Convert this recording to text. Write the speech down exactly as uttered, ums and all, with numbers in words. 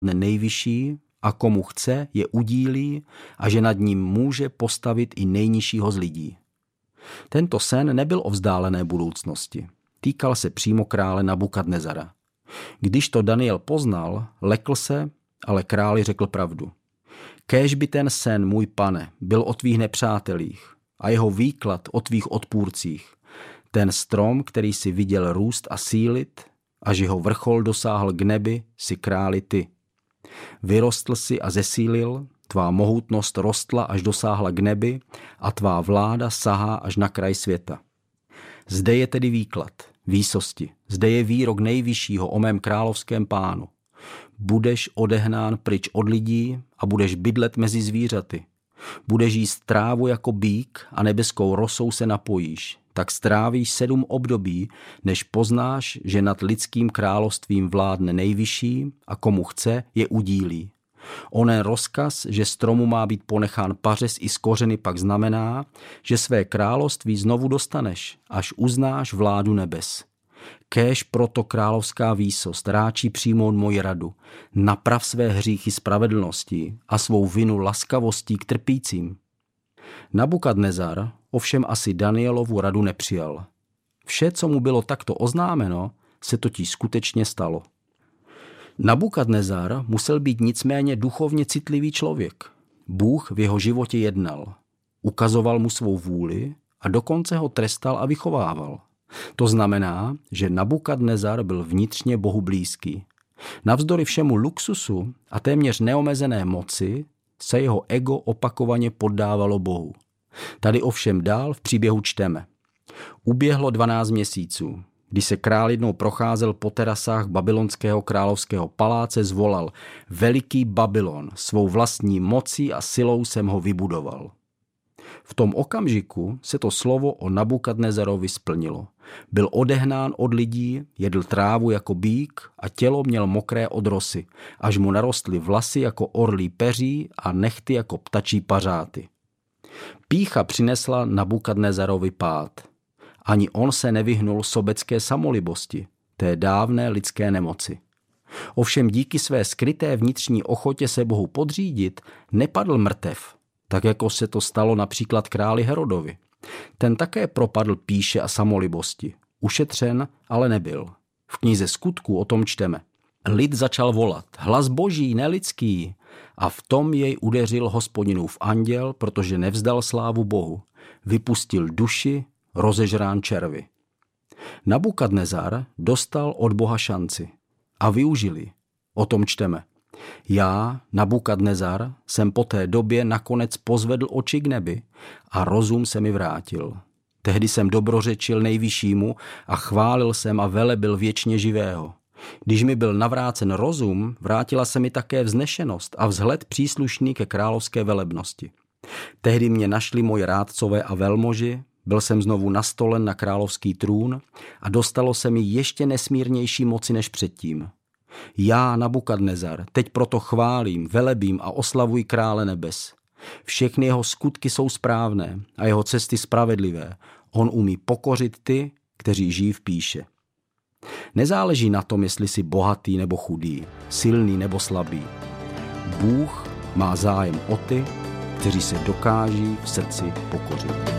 nejvyšší a komu chce, je udílí a že nad ním může postavit i nejnižšího z lidí. Tento sen nebyl o vzdálené budoucnosti. Týkal se přímo krále Nabukadnezara. Když to Daniel poznal, lekl se, ale králi řekl pravdu. Kéž by ten sen, můj pane, byl o tvých nepřátelích a jeho výklad o tvých odpůrcích. Ten strom, který si viděl růst a sílit, až jeho vrchol dosáhl k nebi, si králi ty. Vyrostl si a zesílil, tvá mohutnost rostla až dosáhla k nebi a tvá vláda sahá až na kraj světa. Zde je tedy výklad, výsosti, zde je výrok nejvyššího o mém královském pánu. Budeš odehnán pryč od lidí a budeš bydlet mezi zvířaty. Budeš jíst trávu jako býk a nebeskou rosou se napojíš. Tak strávíš sedm období, než poznáš, že nad lidským královstvím vládne nejvyšší a komu chce, je udílí. Onen rozkaz, že stromu má být ponechán pařez i z kořeny, pak znamená, že své království znovu dostaneš, až uznáš vládu nebes. Kéž proto královská výsost ráčí přijmout moji radu, naprav své hříchy spravedlností a svou vinu laskavostí k trpícím. Nabukadnezar ovšem asi Danielovu radu nepřijal. Vše, co mu bylo takto oznámeno, se totiž skutečně stalo. Nabukadnezar musel být nicméně duchovně citlivý člověk. Bůh v jeho životě jednal. Ukazoval mu svou vůli a dokonce ho trestal a vychovával. To znamená, že Nabukadnezar byl vnitřně Bohu blízký. Navzdory všemu luxusu a téměř neomezené moci se jeho ego opakovaně poddávalo Bohu. Tady ovšem dál v příběhu čteme. Uběhlo dvanáct měsíců. Když se král jednou procházel po terasách babylonského královského paláce, zvolal: Veliký Babylon, svou vlastní mocí a silou jsem ho vybudoval. V tom okamžiku se to slovo o Nabukadnezarovi splnilo. Byl odehnán od lidí, jedl trávu jako býk a tělo měl mokré od rosy, až mu narostly vlasy jako orlí peří a nehty jako ptačí pařáty. Pýcha přinesla Nabukadnezarovi pád. Ani on se nevyhnul sobecké samolibosti, té dávné lidské nemoci. Ovšem díky své skryté vnitřní ochotě se Bohu podřídit nepadl mrtev, tak jako se to stalo například králi Herodovi. Ten také propadl pýše a samolibosti. Ušetřen ale nebyl. V knize Skutků o tom čteme. Lid začal volat: hlas boží, nelidský. A v tom jej udeřil Hospodinův anděl, protože nevzdal slávu Bohu. Vypustil duši, rozežrán červy. Nabukadnezar dostal od Boha šanci a využili. O tom čteme. Já, Nabukadnezar, jsem po té době nakonec pozvedl oči k nebi a rozum se mi vrátil. Tehdy jsem dobrořečil nejvyššímu a chválil jsem a velebil věčně živého. Když mi byl navrácen rozum, vrátila se mi také vznešenost a vzhled příslušný ke královské velebnosti. Tehdy mě našli moji rádcové a velmoži, byl jsem znovu nastolen na královský trůn a dostalo se mi ještě nesmírnější moci než předtím. Já, Nabukadnezar, teď proto chválím, velebím a oslavuji krále nebes. Všechny jeho skutky jsou správné a jeho cesty spravedlivé. On umí pokořit ty, kteří žijí v pýše. Nezáleží na tom, jestli jsi bohatý nebo chudý, silný nebo slabý. Bůh má zájem o ty, kteří se dokáží v srdci pokořit.